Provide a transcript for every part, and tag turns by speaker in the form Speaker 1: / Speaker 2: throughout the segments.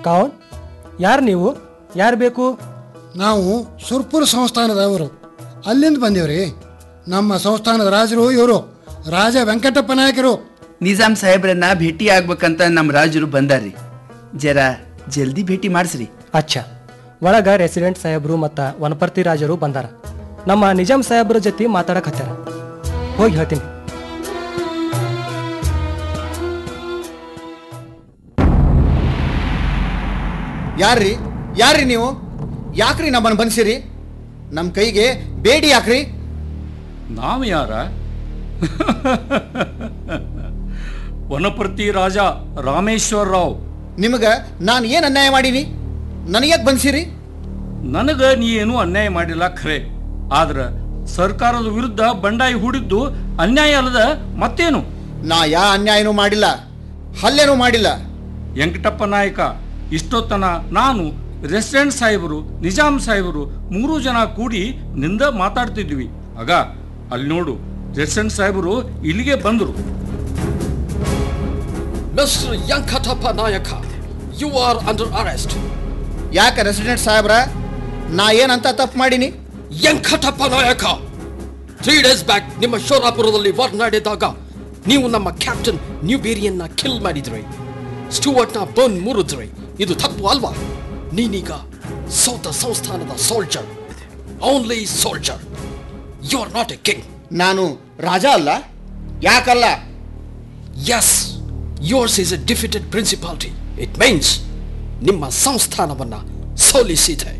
Speaker 1: ಕೌನ್? ಯಾರು ನೀವು? ಯಾರು ಬೇಕು?
Speaker 2: ನಾವು ಸುರ್ಪುರ ಸಂಸ್ಥಾನದವರು, ಅಲ್ಲಿಂದ ಬಂದೇವ್ರಿ. ನಮ್ಮ ಸಂಸ್ಥಾನದ ರಾಜರು ಇವರು, ರಾಜ ವೆಂಕಟಪ್ಪ ನಾಯಕರು.
Speaker 3: ನಿಜಾಮ್ ಸಾಹೇಬ್ರನ್ನ ಭೇಟಿ ಆಗ್ಬೇಕಂತ ನಮ್ಮ ರಾಜರು ಬಂದಾರ್ರಿ. ಜರ ಜಲ್ದಿ ಭೇಟಿ ಮಾಡಿಸ್ರಿ.
Speaker 1: ಅಚ್ಚಾ, ಒಳಗ ರೆಸಿಡೆಂಟ್ ಸಾಹೇಬ್ರು ಮತ್ತು ವನಪರ್ತಿ ರಾಜರು ಬಂದಾರ. ನಮ್ಮ ನಿಜಾಮ್ ಸಾಹೇಬ್ರ ಜೊತೆ ಮಾತಾಡಕತ್ತಾರ. ಹೋಗಿ ಹೇಳ್ತೀನಿ.
Speaker 4: ಯಾರ್ರಿ ನೀವು? ಯಾಕ್ರಿ ನಮ್ಮನ್ನು ಬಂದಿಸಿರಿ? ನಮ್ಮ ಕೈಗೆ ಬೇಡಿ ಯಾಕ್ರಿ?
Speaker 5: ನಾವು ಯಾರ? ವನಪರ್ತಿ ರಾಜ ರಾಮೇಶ್ವರ ರಾವ್.
Speaker 4: ನಿಮಗೆ ನಾನು ಏನು ಅನ್ಯಾಯ ಮಾಡೀನಿ? ನನಗ್ಯಾಕೆ ಬಂದಿಸಿರಿ?
Speaker 5: ನನಗೆ ನೀ ಏನೂ ಅನ್ಯಾಯ ಮಾಡಿಲ್ಲ ಖರೆ. ಆದ್ರೆ ಸರ್ಕಾರದ ವಿರುದ್ಧ ಬಂಡಾಯ ಹೂಡಿದ್ದು ಅನ್ಯಾಯ ಅಲ್ಲದ ಮತ್ತೇನು?
Speaker 4: ನಾ ಅನ್ಯಾಯನೂ ಮಾಡಿಲ್ಲ, ಹಲ್ಲೇನೂ ಮಾಡಿಲ್ಲ.
Speaker 5: ವೆಂಕಟಪ್ಪ ನಾಯಕ, ಇಷ್ಟೊತ್ತನ ನಾನು, ರೆಸಿಡೆಂಟ್ ಸಾಹೇಬರು, ನಿಜಾಮ್ ಸಾಹೇಬರು 3 ಜನ ಕೂಡಿ ನಿಂದ ಮಾತಾಡ್ತಿದ್ವಿ. ಆಗ ಅಲ್ಲಿ ನೋಡು, ರೆಸಿಡೆಂಟ್ ಸಾಹೇಬರು ಇಲ್ಲಿಗೆ ಬಂದರು.
Speaker 6: ಮಿಸ್ಟರ್ ವೆಂಕಟಪ್ಪ ನಾಯಕ, ಯು ಆರ್ ಅಂಡರ್ ಅರೆಸ್ಟ್.
Speaker 4: ಯಾಕೆ ರೆಸಿಡೆಂಟ್ ಸಾಹೇಬ್ರ? ನಾ ಏನಂತ ತಪ್ಪು ಮಾಡೀನಿ?
Speaker 6: ವೆಂಕಟಪ್ಪ ನಾಯಕ, 3 days ಬ್ಯಾಕ್ ನಿಮ್ಮ ಶೋರಾಪುರದಲ್ಲಿ ವಾರ್ ನಡೆದಾಗ ನೀವು ನಮ್ಮ ಕ್ಯಾಪ್ಟನ್ ನ್ಯೂಬೇರಿಯನ್ನ ಕಿಲ್ ಮಾಡಿದ್ರಿ, ಸ್ಟುವರ್ಟ್ನ ಬೋನ್ ಮುರಿದ್ರಿ. ಇದು ತಪ್ಪು ಅಲ್ವಾ? ನೀನೀಗ ಸೌತ ಸಂಸ್ಥಾನದ soldier, only soldier. You are not A king.
Speaker 4: ನಾನು ರಾಜ ಅಲ್ಲ. ಯಾಕಲ್ಲ?
Speaker 6: S, yours is A defeated principality. It means ನಿಮ್ಮ ಸಂಸ್ಥಾನವನ್ನ ಸೋಲಿಸಿದೆ.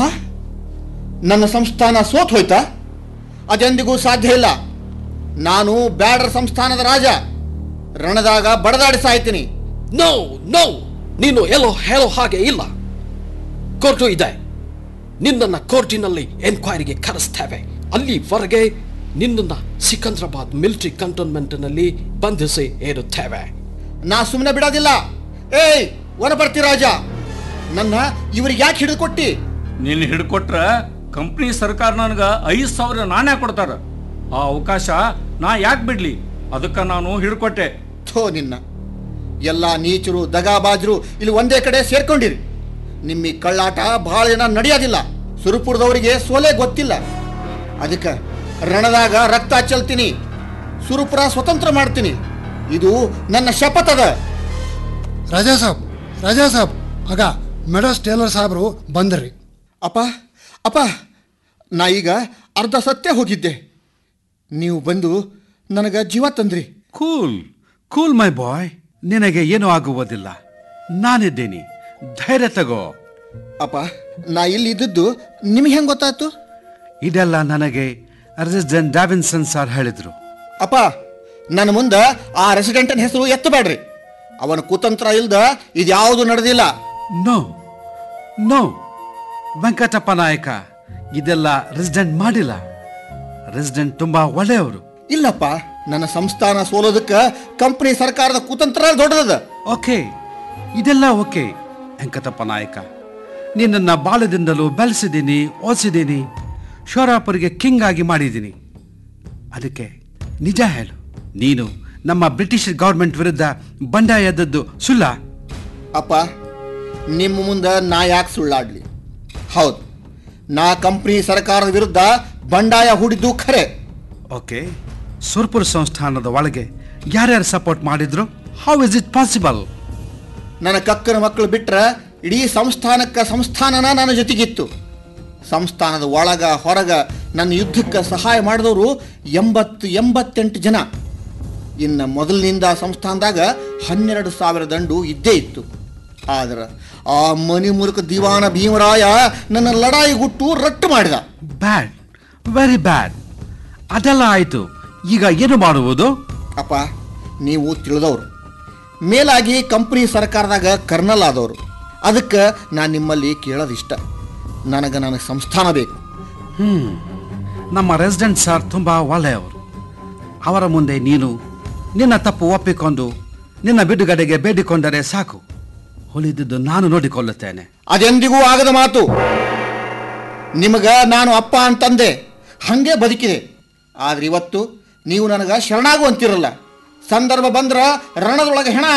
Speaker 4: ನನ್ನ ಸಂಸ್ಥಾನ ಸೋತ್ ಹೋಯ್ತಾ? ಅದೆಂದಿಗೂ ಸಾಧ್ಯ ಇಲ್ಲ. ನಾನು ಬ್ಯಾಡರ್ ಸಂಸ್ಥಾನದ ರಾಜ. ರಣದಾಗ ಬಡದಾಡಿ ಸಾಯ್ತೀನಿ.
Speaker 6: ನೋ ನೋ, ನೀನು ಹೇಳೋ ಹಾಗೆ ಇಲ್ಲ. ಕೋರ್ಟು ಇದೆ. ನಿನ್ನನ್ನು ಕೋರ್ಟಿನಲ್ಲಿ ಎನ್ಕ್ವೈರಿಗೆ ಕರೆಸ್ತೇವೆ. ಅಲ್ಲಿವರೆಗೆ ನಿನ್ನನ್ನು ಸಿಕಂದ್ರಾಬಾದ್ ಮಿಲಿಟರಿ ಕಂಟೋನ್ಮೆಂಟ್ನಲ್ಲಿ ಬಂಧಿಸಿ ಇರುತ್ತೇವೆ.
Speaker 4: ನಾ ಸುಮ್ಮನೆ ಬಿಡೋದಿಲ್ಲ. ಏಯ್ ವನಪರ್ತಿ ರಾಜ, ನನ್ನ ಇವ್ರಿಗೆ ಯಾಕೆ ಹಿಡಿದುಕೊಟ್ಟಿ?
Speaker 5: ನೀನು ಹಿಡ್ಕೊಟ್ರ ಕಂಪ್ನಿ ಸರ್ಕಾರ ನನಗೆ 5,000 ನಾಣ್ಯ ಕೊಡ್ತಾರ. ಆ ಅವಕಾಶ ನಾ ಯಾಕೆ ಬಿಡ್ಲಿ? ಅದಕ್ಕೆ ನಾನು ಹಿಡ್ಕೊಟ್ಟೆ.
Speaker 4: ಥೋ ನಿನ್ನ! ಎಲ್ಲ ನೀಚರು ದಗಾಬಾಜರು ಇಲ್ಲಿ ಒಂದೇ ಕಡೆ ಸೇರ್ಕೊಂಡಿರಿ. ನಿಮ್ಮ ಕಳ್ಳಾಟ ಬಹಳ ಜನ ನಡೆಯೋದಿಲ್ಲ. ಸುರಪುರದವರಿಗೆ ಸೋಲೆ ಗೊತ್ತಿಲ್ಲ. ಅದಕ್ಕೆ ರಣದಾಗ ರಕ್ತ ಚೆಲ್ತೀನಿ, ಸುರಪುರ ಸ್ವತಂತ್ರ ಮಾಡ್ತೀನಿ. ಇದು ನನ್ನ ಶಪಥದ.
Speaker 2: ರಾಜಾ ಸಾಬ್ ಆಗ ಮೆಡೋಸ್ ಟೇಲರ್ ಸಾಹೇಬರು ಬಂದ್ರಿ.
Speaker 4: ಅಪ್ಪ, ನಾ ಈಗ ಅರ್ಧ ಸತ್ಯ ಹೋಗಿದ್ದೆ. ನೀವು ಬಂದು ನನಗೆ ಜೀವ ತಂದ್ರಿ.
Speaker 7: ಕೂಲ್ ಮೈ ಬಾಯ್, ನಿನಗೆ ಏನೂ ಆಗುವುದಿಲ್ಲ. ನಾನಿದ್ದೀನಿ, ಧೈರ್ಯ ತಗೋ.
Speaker 4: ಅಪ್ಪ, ನಾ ಇಲ್ಲಿ ಇದ್ದದ್ದು ನಿಮಗೆ ಹೆಂಗೆ ಗೊತ್ತಾಯ್ತು?
Speaker 7: ಇದೆಲ್ಲ ನನಗೆ ರೆಸಿಡೆಂಟ್ ಡಾವಿನ್ಸನ್ ಸರ್ ಹೇಳಿದ್ರು.
Speaker 4: ಅಪ್ಪ, ನನ್ನ ಮುಂದೆ ಆ ರೆಸಿಡೆಂಟನ ಹೆಸರು ಎತ್ತಬೇಡ್ರಿ. ಅವನ ಕುತಂತ್ರ ಇಲ್ದ ಇದ್ಯಾವುದು ನಡೆದಿಲ್ಲ.
Speaker 7: ನೋ ವೆಂಕಟಪ್ಪ ನಾಯಕ, ಇದೆಲ್ಲ ರೆಸಿಡೆಂಟ್ ಮಾಡಿಲ್ಲ. ರೆಸಿಡೆಂಟ್ ತುಂಬಾ ಒಳ್ಳೆಯವರು.
Speaker 4: ಇಲ್ಲಪ್ಪ, ನನ್ನ ಸಂಸ್ಥಾನ ಸೋಲೋದಕ್ಕೆ ಕಂಪನಿ ಸರ್ಕಾರದ ಕುತಂತ್ರ ದೊಡ್ಡದ.
Speaker 7: ಓಕೆ, ಇದೆಲ್ಲ ಓಕೆ ವೆಂಕಟಪ್ಪ ನಾಯಕ. ನಿನ್ನನ್ನ ಬಾಲ್ಯದಿಂದಲೂ ಬೆಳೆಸಿದ್ದೀನಿ, ಓದಿಸಿದ್ದೀನಿ, ಶೋರಾಪುರಿಗೆ ಕಿಂಗ್ ಆಗಿ ಮಾಡಿದ್ದೀನಿ. ಅದಕ್ಕೆ ನಿಜ ಹೇಳು, ನೀನು ನಮ್ಮ ಬ್ರಿಟಿಷ್ ಗೌರ್ಮೆಂಟ್ ವಿರುದ್ಧ ಬಂಡಾಯ ಎದ್ದದ್ದು ಸುಳ್ಳ?
Speaker 4: ಅಪ್ಪ, ನಿಮ್ಮ ಮುಂದೆ ನಾ ಯಾಕೆ ಸುಳ್ಳಾಡ್ಲಿ? ಹೌದು, ನಾ ಕಂಪ್ನಿ ಸರ್ಕಾರದ ವಿರುದ್ಧ ಬಂಡಾಯ ಹೂಡಿದ್ದು ಖರೆ.
Speaker 7: ಓಕೆ, ಸುರ್ಪುರ ಸಂಸ್ಥಾನದ ಒಳಗೆ ಯಾರ್ಯಾರು ಸಪೋರ್ಟ್ ಮಾಡಿದ್ರು? How is it possible?
Speaker 4: ನನ್ನ ಕಕ್ಕನ ಮಕ್ಕಳು ಬಿಟ್ರೆ ಇಡೀ ಸಂಸ್ಥಾನನ ನನ್ನ ಜೊತೆಗಿತ್ತು. ಸಂಸ್ಥಾನದ ಒಳಗ ಹೊರಗ ನನ್ನ ಯುದ್ಧಕ್ಕೆ ಸಹಾಯ ಮಾಡಿದವರು 88 ಜನ. ಇನ್ನು ಮೊದಲಿನಿಂದ ಸಂಸ್ಥಾನದಾಗ 12,000 ದಂಡು ಇದ್ದೇ ಇತ್ತು. ಆದ್ರೆ ಆ ಮಣಿಮುರುಕ ದಿವಾನ ಭೀಮರಾಯ ನನ್ನ ಲಡಾಯಿ ಗುಟ್ಟು ರಟ್ಟು ಮಾಡಿದ.
Speaker 7: ಬ್ಯಾಡ್, ವೆರಿ ಬ್ಯಾಡ್. ಅದೆಲ್ಲ ಆಯಿತು, ಈಗ ಏನು ಮಾಡುವುದು?
Speaker 4: ಅಪ್ಪ, ನೀವು ತಿಳಿದವರು, ಮೇಲಾಗಿ ಕಂಪ್ನಿ ಸರ್ಕಾರದಾಗ ಕರ್ನಲ್ ಆದವರು. ಅದಕ್ಕೆ ನಾನು ನಿಮ್ಮಲ್ಲಿ ಕೇಳೋದಿಷ್ಟ, ನನಗೆ ಸಂಸ್ಥಾನ ಬೇಕು.
Speaker 7: ನಮ್ಮ ರೆಸಿಡೆಂಟ್ ಸರ್ ತುಂಬ ಒಳ್ಳೆಯವರು. ಅವರ ಮುಂದೆ ನೀನು ನಿನ್ನ ತಪ್ಪು ಒಪ್ಪಿಕೊಂಡು ನಿನ್ನ ಬಿಡುಗಡೆಗೆ ಬೇಡಿಕೊಂಡರೆ ಸಾಕು. ಉಳಿದಿದ್ದು ನಾನು ನೋಡಿಕೊಳ್ಳುತ್ತೇನೆ.
Speaker 4: ಅದೆಂದಿಗೂ ಆಗದ ಮಾತು. ನಿಮಗ ನಾನು ಅಪ್ಪ ಅಂತಂದೆ, ಹಾಗೆ ಬದುಕಿದೆ. ಆದ್ರೆ ಇವತ್ತು ನೀವು ನನಗೆ ಶರಣಾಗು ಅಂತಿರಲ್ಲ. ಸಂದರ್ಭ ಬಂದ್ರ ರಣದೊಳಗೆ ಹೆಣ